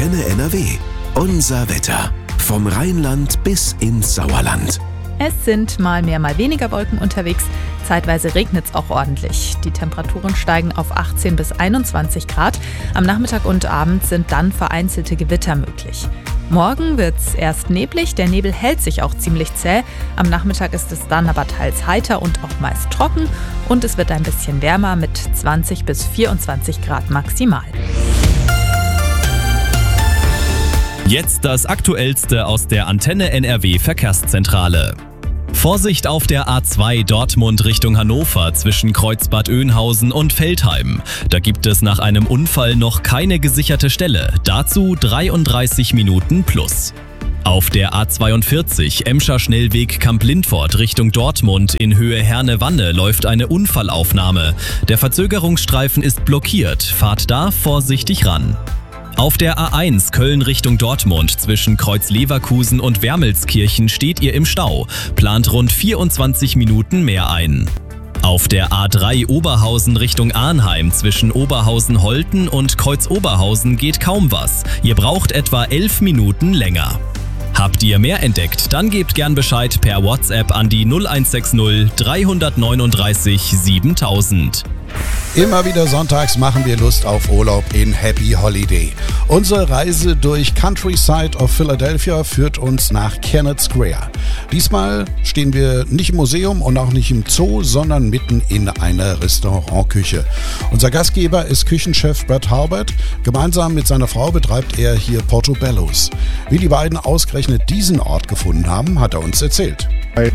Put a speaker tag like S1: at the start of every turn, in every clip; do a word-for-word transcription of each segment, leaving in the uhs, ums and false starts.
S1: Antenne N R W. Unser Wetter. Vom Rheinland bis ins Sauerland.
S2: Es sind mal mehr, mal weniger Wolken unterwegs. Zeitweise regnet es auch ordentlich. Die Temperaturen steigen auf achtzehn bis einundzwanzig Grad. Am Nachmittag und Abend sind dann vereinzelte Gewitter möglich. Morgen wird es erst neblig, der Nebel hält sich auch ziemlich zäh. Am Nachmittag ist es dann aber teils heiter und auch meist trocken. Und es wird ein bisschen wärmer mit zwanzig bis vierundzwanzig Grad maximal.
S3: Jetzt das Aktuellste aus der Antenne N R W Verkehrszentrale. Vorsicht auf der A zwei Dortmund Richtung Hannover zwischen Kreuzbad Oeynhausen und Veltheim. Da gibt es nach einem Unfall noch keine gesicherte Stelle. Dazu dreiunddreißig Minuten plus. Auf der A zweiundvierzig Emscher Schnellweg Kamp-Lindfort Richtung Dortmund in Höhe Herne-Wanne läuft eine Unfallaufnahme. Der Verzögerungsstreifen ist blockiert. Fahrt da vorsichtig ran. Auf der A eins Köln Richtung Dortmund zwischen Kreuz-Leverkusen und Wermelskirchen steht ihr im Stau. Plant rund vierundzwanzig Minuten mehr ein. Auf der A drei Oberhausen Richtung Arnheim zwischen Oberhausen-Holten und Kreuz-Oberhausen geht kaum was. Ihr braucht etwa elf Minuten länger. Habt ihr mehr entdeckt? Dann gebt gern Bescheid per WhatsApp an die null eins sechs null drei neun drei siebentausend.
S4: Immer wieder sonntags machen wir Lust auf Urlaub in Happy Holiday. Unsere Reise durch Countryside of Philadelphia führt uns nach Kennett Square. Diesmal stehen wir nicht im Museum und auch nicht im Zoo, sondern mitten in einer Restaurantküche. Unser Gastgeber ist Küchenchef Brett Halbert. Gemeinsam mit seiner Frau betreibt er hier Portobello's. Wie die beiden ausgerechnet diesen Ort gefunden haben, hat er uns erzählt.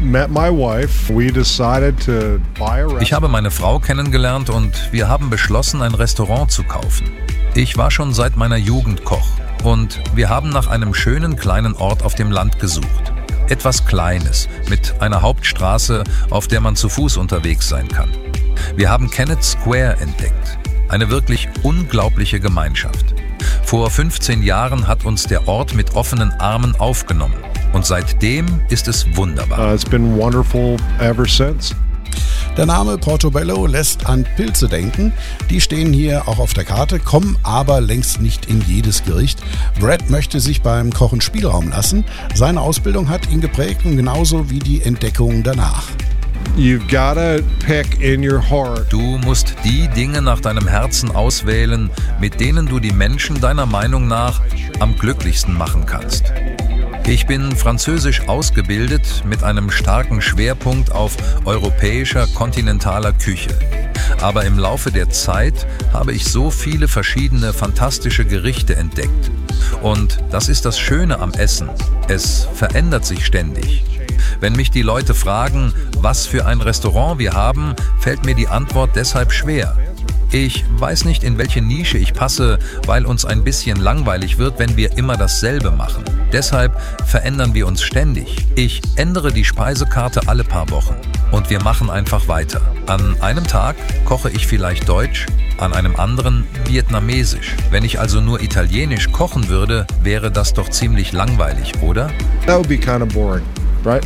S5: Ich habe meine Frau kennengelernt und wir haben beschlossen, ein Restaurant zu kaufen. Ich war schon seit meiner Jugend Koch und wir haben nach einem schönen kleinen Ort auf dem Land gesucht. Etwas Kleines, mit einer Hauptstraße, auf der man zu Fuß unterwegs sein kann. Wir haben Kennett Square entdeckt. Eine wirklich unglaubliche Gemeinschaft. Vor fünfzehn Jahren hat uns der Ort mit offenen Armen aufgenommen. Und seitdem ist es wunderbar.
S6: Uh, it's been wonderful ever since.
S4: Der Name Portobello lässt an Pilze denken. Die stehen hier auch auf der Karte, kommen aber längst nicht in jedes Gericht. Brett möchte sich beim Kochen Spielraum lassen. Seine Ausbildung hat ihn geprägt und genauso wie die Entdeckung danach.
S6: You've gotta pick in your heart.
S5: Du musst die Dinge nach deinem Herzen auswählen, mit denen du die Menschen deiner Meinung nach am glücklichsten machen kannst. Ich bin französisch ausgebildet mit einem starken Schwerpunkt auf europäischer kontinentaler Küche. Aber im Laufe der Zeit habe ich so viele verschiedene fantastische Gerichte entdeckt. Und das ist das Schöne am Essen. Es verändert sich ständig. Wenn mich die Leute fragen, was für ein Restaurant wir haben, fällt mir die Antwort deshalb schwer. Ich weiß nicht, in welche Nische ich passe, weil uns ein bisschen langweilig wird, wenn wir immer dasselbe machen. Deshalb verändern wir uns ständig. Ich ändere die Speisekarte alle paar Wochen und wir machen einfach weiter. An einem Tag koche ich vielleicht Deutsch, an einem anderen Vietnamesisch. Wenn ich also nur Italienisch kochen würde, wäre das doch ziemlich langweilig, oder?
S6: That would be kind of boring, right?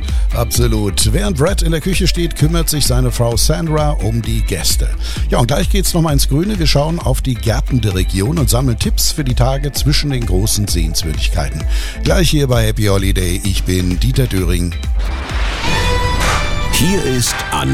S4: Absolut. Während Brett in der Küche steht, kümmert sich seine Frau Sandra um die Gäste. Ja, und gleich geht's nochmal ins Grüne. Wir schauen auf die Gärten der Region und sammeln Tipps für die Tage zwischen den großen Sehenswürdigkeiten. Gleich hier bei Happy Holiday. Ich bin Dieter Döring.
S1: Hier ist Antenne